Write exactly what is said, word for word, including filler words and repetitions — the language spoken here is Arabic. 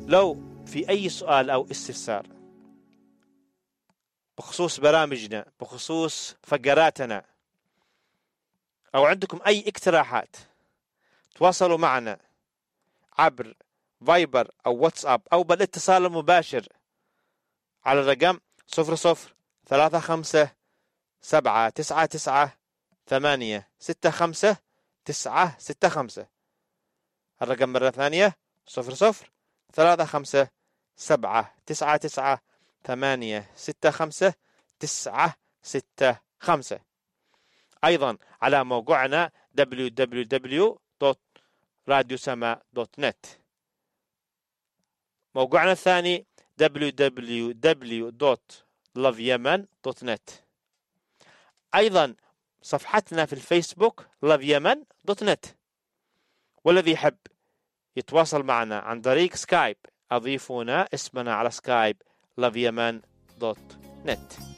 لو في أي سؤال أو استفسار بخصوص برامجنا، بخصوص فقراتنا، أو عندكم أي اقتراحات، تواصلوا معنا عبر فايبر أو واتساب أو بالاتصال المباشر على الرقم صفر صفر ثلاثة خمسة سبعة تسعة تسعة ثمانية ستة خمسة تسعة ستة خمسة. الرقم مرة ثانية صفر صفر ثلاثة خمسة سبعة تسعة تسعة ثمانية ستة خمسة تسعة ستة خمسة. أيضا على موقعنا دبليو دبليو دبليو دوت راديو سما دوت نت. موقعنا الثاني دبليو دبليو دبليو دوت لاف يمن دوت نت. أيضا صفحتنا في الفيسبوك لاف يمن دوت نت. والذي يحب يتواصل معنا عن طريق سكايب أضيفونا اسمنا على سكايب لاف يمن دوت نت.